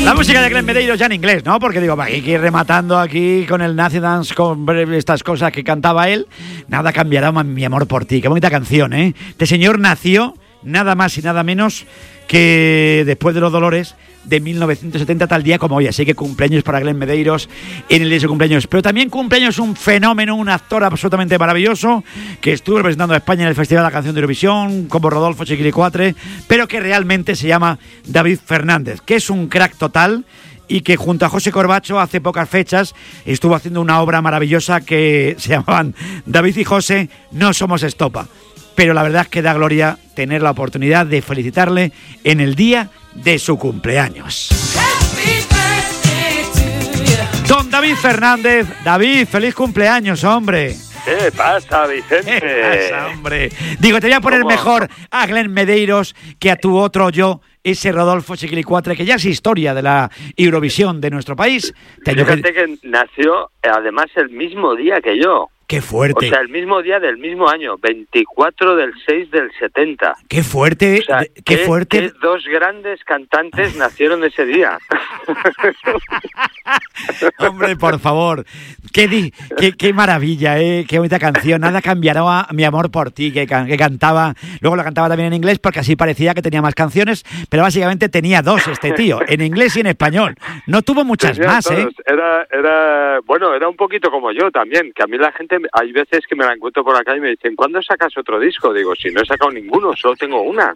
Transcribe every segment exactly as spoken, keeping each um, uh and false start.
La música de Glenn Medeiros ya en inglés, ¿no? Porque digo, hay que ir rematando aquí con el Nazi Dance, con estas cosas que cantaba él. Nada cambiará mi amor por ti. Qué bonita canción, ¿eh? Este señor nació nada más y nada menos que después de los dolores de mil novecientos setenta, tal día como hoy. Así que cumpleaños para Glenn Medeiros en el día de su cumpleaños. Pero también cumpleaños un fenómeno, un actor absolutamente maravilloso que estuvo representando a España en el Festival de la Canción de Eurovisión como Rodolfo Chiquilicuatre, pero que realmente se llama David Fernández, que es un crack total y que junto a José Corbacho hace pocas fechas estuvo haciendo una obra maravillosa que se llamaban David y José no somos estopa. Pero la verdad es que da gloria tener la oportunidad de felicitarle en el día de su cumpleaños. Don David Fernández. David, feliz cumpleaños, hombre. ¿Qué pasa, Vicente? ¿Qué pasa, hombre? Digo, te voy a poner ¿Cómo? mejor a Glenn Medeiros que a tu otro yo, ese Rodolfo Chiquilicuatre, que ya es historia de la Eurovisión de nuestro país. Fíjate que... que nació, además, el mismo día que yo. ¡Qué fuerte! O sea, el mismo día del mismo año, veinticuatro del seis del setenta. ¡Qué fuerte! O sea, ¡Qué, qué fuerte! Qué dos grandes cantantes nacieron ese día. Hombre, por favor. Qué, di, qué, qué maravilla, ¿eh? Qué bonita canción. Nada cambiará a mi amor por ti, que, que cantaba. Luego lo cantaba también en inglés porque así parecía que tenía más canciones, pero básicamente tenía dos este tío, en inglés y en español. No tuvo muchas Tenía más, todos. ¿eh? Era, era, bueno, era un poquito como yo también, que a mí la gente, hay veces que me la encuentro por acá y me dicen, ¿cuándo sacas otro disco? Digo, si no he sacado ninguno, solo tengo una.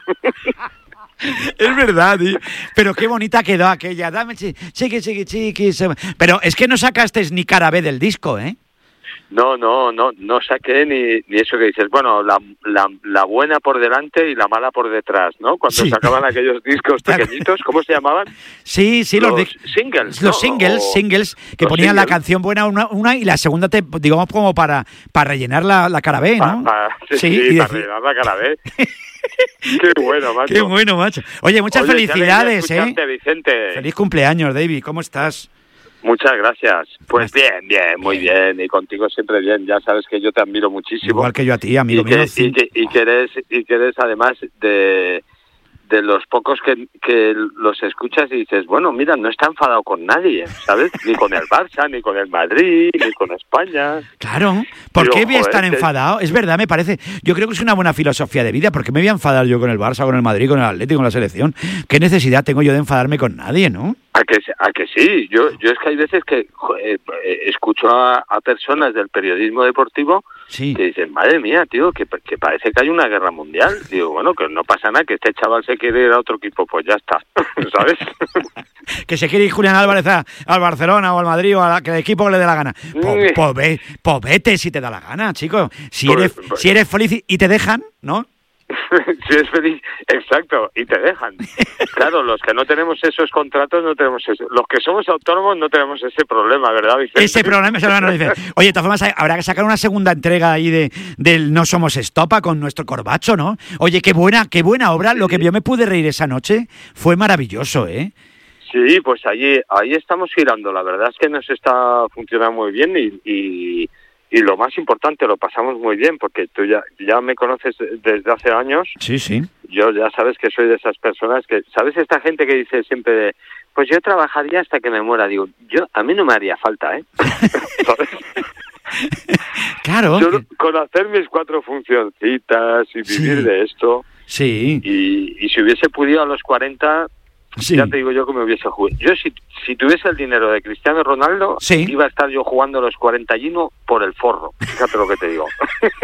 Es verdad, ¿eh? Pero qué bonita quedó aquella. Dame chi, chiqui, chiqui, chiqui. Pero es que no sacaste ni cara B del disco, ¿eh? No, no, no, no saqué ni, ni eso que dices. Bueno, la, la, la buena por delante y la mala por detrás, ¿no? Cuando Sí. sacaban aquellos discos pequeñitos, ¿cómo se llamaban? Sí, sí, los, los de, singles. Los ¿no? singles, O, singles, que ponían singles. la canción buena una, una y la segunda, te, digamos, como para, para rellenar la, la cara B, ¿no? Pa, pa, sí, Sí, sí, y para decir- rellenar la cara B. Qué bueno, macho. Qué bueno, macho. Oye, muchas Oye, felicidades, qué alegría escucharte, ¿eh? Vicente. Feliz cumpleaños, David. ¿Cómo estás? Muchas gracias. Pues bien, bien, muy bien. Y contigo siempre bien. Ya sabes que yo te admiro muchísimo. Igual que yo a ti, amigo y que, mío. y, que, y, que eres, y que eres además de, de los pocos que, que los escuchas y dices, bueno, mira, no está enfadado con nadie, ¿sabes? Ni con el Barça, ni con el Madrid, ni con España. Claro. ¿Por Digo, qué voy a joder, estar que- enfadado? Es verdad, me parece. Yo creo que es una buena filosofía de vida. ¿Por qué me voy a enfadar yo con el Barça, con el Madrid, con el Atlético, con la selección? ¿Qué necesidad tengo yo de enfadarme con nadie, no? A que, a que sí, yo yo es que hay veces que joder, eh, escucho a, a personas del periodismo deportivo Sí. que dicen, madre mía, tío, que, que parece que hay una guerra mundial. Digo, bueno, que no pasa nada, que este chaval se quiere ir a otro equipo, pues ya está, ¿sabes? Que se quiere ir Julián Álvarez a- al Barcelona o al Madrid o al equipo que le dé la gana. Pues po, ve, po vete si te da la gana, chico. Si Pues- eres, pues- si eres feliz y te dejan, ¿no? Si es feliz, exacto, y te dejan. Claro, los que no tenemos esos contratos no tenemos eso. Los que somos autónomos no tenemos ese problema, ¿verdad, Vicente? Ese problema se lo nos dice. Oye, de todas formas, hay- habrá que sacar una segunda entrega ahí de del No Somos Estopa con nuestro Corbacho, ¿no? Oye, qué buena, qué buena obra. Lo que yo me pude reír esa noche fue maravilloso, ¿eh? Sí, pues allí, ahí estamos girando. La verdad es que nos está funcionando muy bien y, y, y lo más importante, lo pasamos muy bien, porque tú ya, ya me conoces desde hace años. Sí, sí. Yo ya sabes que soy de esas personas que, ¿sabes esta gente que dice siempre de, pues yo trabajaría hasta que me muera? Digo, yo, a mí no me haría falta, ¿eh? ¿Sabes? Claro. Yo con hacer mis cuatro funcioncitas y vivir Sí. de esto, Sí, y, y si hubiese podido a los cuarenta, sí. ya te digo yo que me hubiese jugado. Yo si, si tuviese el dinero de Cristiano Ronaldo, Sí. iba a estar yo jugando a los cuarenta y uno por el forro. Fíjate lo que te digo.